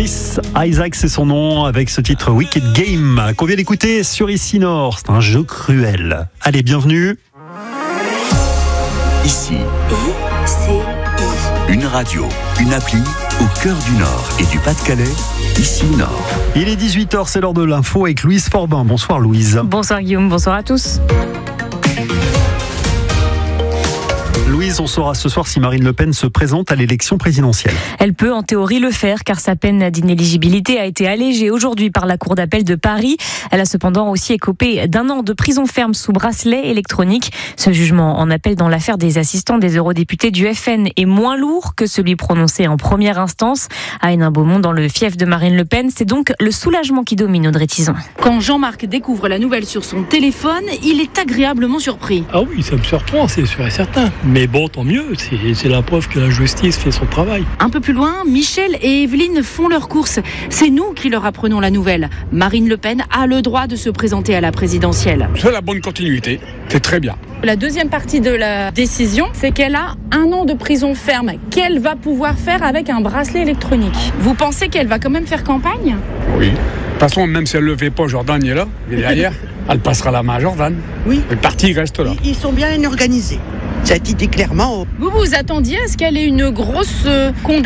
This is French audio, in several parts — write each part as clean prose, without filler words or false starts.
Chris Isaac, c'est son nom, avec ce titre Wicked Game qu'on vient d'écouter sur Ici Nord. C'est un jeu cruel. Allez, bienvenue. Ici, une radio, une appli au cœur du Nord et du Pas-de-Calais. Ici Nord. Il est 18h, c'est l'heure de l'info avec Louise Forbin. Bonsoir Louise. Bonsoir Guillaume, bonsoir à tous. Louise, on saura ce soir si Marine Le Pen se présente à l'élection présidentielle. Elle peut en théorie le faire car sa peine d'inéligibilité a été allégée aujourd'hui par la Cour d'appel de Paris. Elle a cependant aussi écopé d'1 an de prison ferme sous bracelet électronique. Ce jugement en appel dans l'affaire des assistants des eurodéputés du FN est moins lourd que celui prononcé en première instance. À Hénin-Beaumont, dans le fief de Marine Le Pen, c'est donc le soulagement qui domine, Audrey Tison. Quand Jean-Marc découvre la nouvelle sur son téléphone, il est agréablement surpris. Ah oui, ça me surprend, c'est sûr et certain. Mais bon, tant mieux, c'est la preuve que la justice fait son travail. Un peu plus loin, Michel et Evelyne font leurs courses. C'est nous qui leur apprenons la nouvelle. Marine Le Pen a le droit de se présenter à la présidentielle. C'est la bonne continuité, c'est très bien. La deuxième partie de la décision, c'est qu'elle a 1 an de prison ferme qu'elle va pouvoir faire avec un bracelet électronique. Vous pensez qu'elle va quand même faire campagne ? Oui. De toute façon, même si elle ne le fait pas, Jordan est là, il est derrière. Elle passera la main à Jordan. Oui. Le parti reste là. Ils sont bien organisés. Ça a été dit clairement. Vous vous attendiez à ce qu'elle ait une grosse condamnation ?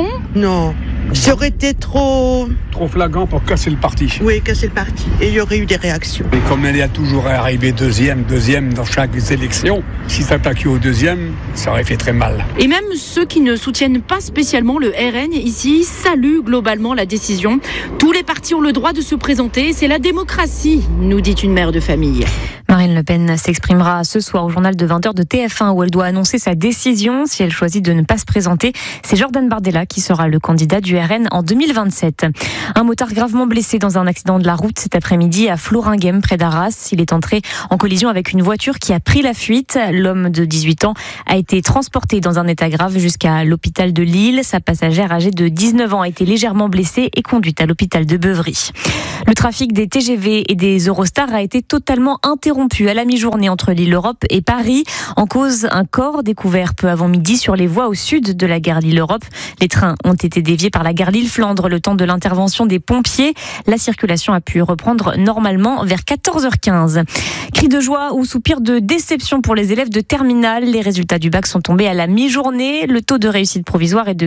Non. Ça aurait été trop flagrant pour casser le parti. Oui, casser le parti. Et il y aurait eu des réactions. Mais comme elle est toujours arrivée deuxième dans chaque élection, si s'attaquait au deuxième, ça aurait fait très mal. Et même ceux qui ne soutiennent pas spécialement le RN ici saluent globalement la décision. Tous les partis ont le droit de se présenter. C'est la démocratie, nous dit une mère de famille. Marine Le Pen s'exprimera ce soir au journal de 20h de TF1 où elle doit annoncer sa décision. Si elle choisit de ne pas se présenter, c'est Jordan Bardella qui sera le candidat du RN en 2027. Un motard gravement blessé dans un accident de la route cet après-midi à Floringhem, près d'Arras. Il est entré en collision avec une voiture qui a pris la fuite. L'homme de 18 ans a été transporté dans un état grave jusqu'à l'hôpital de Lille. Sa passagère âgée de 19 ans a été légèrement blessée et conduite à l'hôpital de Beuvry. Le trafic des TGV et des Eurostars a été totalement interrompu à la mi-journée entre l'Île-Europe et Paris. En cause, un corps découvert peu avant midi sur les voies au sud de la gare Lille-Europe. Les trains ont été déviés par la gare Lille-Flandre le temps de l'intervention des pompiers. La circulation a pu reprendre normalement vers 14h15. Cris de joie ou soupirs de déception pour les élèves de terminale. Les résultats du bac sont tombés à la mi-journée. Le taux de réussite provisoire est de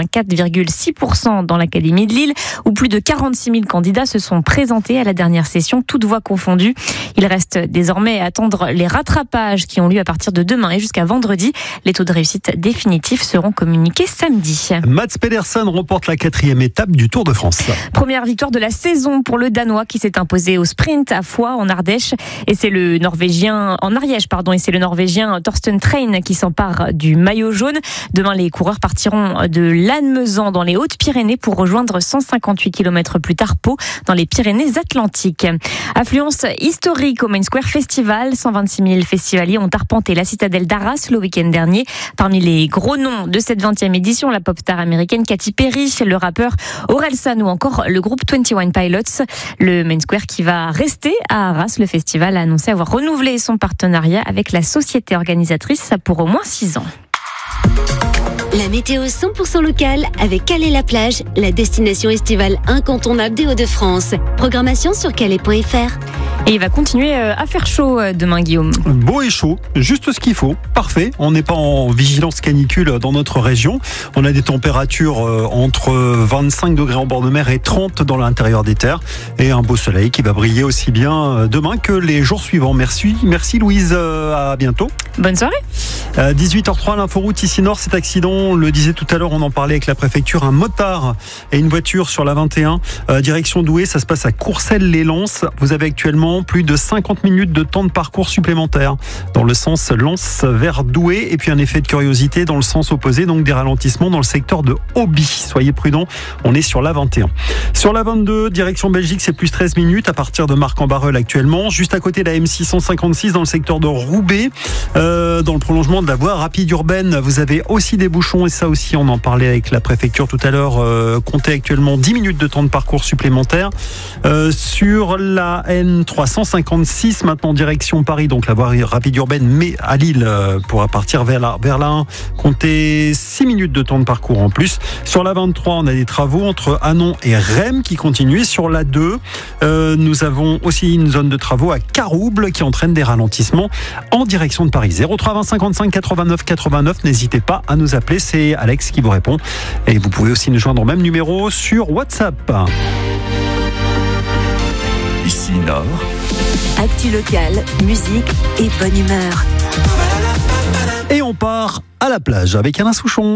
84,6% dans l'académie de Lille, où plus de 46 000 candidats se sont présentés à la dernière session, toutes voies confondues. Il reste désormais à attendre les rattrapages qui ont lieu à partir de demain et jusqu'à vendredi. Les taux de réussite définitifs seront communiqués samedi. Mats Pedersen remporte la 4e étape du Tour de France. Première victoire de la saison pour le Danois qui s'est imposé au sprint à Foix en Ardèche. Et c'est le Norvégien en Ariège, et c'est le Norvégien Torsten Train qui s'empare du maillot jaune. Demain, les coureurs partiront de Lannemezan dans les Hautes-Pyrénées pour rejoindre 158 km plus tard Pau dans les Pyrénées-Atlantiques. Affluence historique au Main Square Festival. 126 000 festivaliers ont arpenté la citadelle d'Arras le week-end dernier. Parmi les gros noms de cette 20e édition, la pop star américaine Katy Perry, le rappeur Orelsan ou encore le groupe 21 Pilots. Le Main Square qui va rester à Arras. Le festival a annoncé avoir renouvelé son partenariat avec la société organisatrice pour au moins 6 ans. La météo 100% locale avec Calais-la-Plage, la destination estivale incontournable des Hauts-de-France. Programmation sur calais.fr. Et il va continuer à faire chaud demain, Guillaume. Beau et chaud, juste ce qu'il faut, parfait. On n'est pas en vigilance canicule dans notre région. On a des températures entre 25 degrés en bord de mer et 30 dans l'intérieur des terres. Et un beau soleil qui va briller aussi bien demain que les jours suivants. Merci Louise, à bientôt. Bonne soirée. 18h03, l'inforoute ici Nord, cet accident, on le disait tout à l'heure, on en parlait avec la préfecture, un motard et une voiture sur la 21, direction Douai, ça se passe à Courcelles-les-Lances. Vous avez actuellement plus de 50 minutes de temps de parcours supplémentaire dans le sens Lens vers Douai, et puis un effet de curiosité dans le sens opposé, donc des ralentissements dans le secteur de Hobby. Soyez prudents, on est sur la 21. Sur la 22, direction Belgique, c'est plus 13 minutes à partir de Marc-en-Barœul actuellement, juste à côté de la M656 dans le secteur de Roubaix. Dans le prolongement de la voie rapide urbaine, vous avez aussi des bouchons et ça aussi on en parlait avec la préfecture tout à l'heure. Comptez actuellement 10 minutes de temps de parcours supplémentaire. Sur la N356 maintenant direction Paris, donc la voie rapide urbaine mais à Lille pour partir vers la 1, comptez 6 minutes de temps de parcours en plus. Sur la 23 on a des travaux entre Hanon et Rheims qui continuent. Sur la 2 nous avons aussi une zone de travaux à Carouble qui entraîne des ralentissements en direction de Paris. 03 20 55 89 89, n'hésitez pas à nous appeler, c'est Alex qui vous répond et vous pouvez aussi nous joindre au même numéro sur WhatsApp. Ici Nord. Actu locale, musique et bonne humeur. Et on part à la plage avec Alain Souchon.